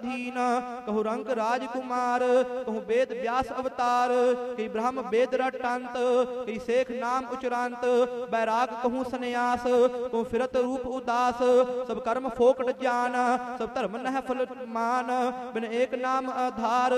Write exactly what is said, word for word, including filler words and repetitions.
अधीन, कहु रंग राजकुमार, कहु वेद व्यास अवतार, कही ब्रह्म वेद रटंत, कही शेख नाम उचरांत, बैराग कहूँ सन्यास, कहूँ फिरत रूप उदास, सब कर्म फोकट ज्ञान, सब धर्म नह फल मान, बिन एक नाम आधार,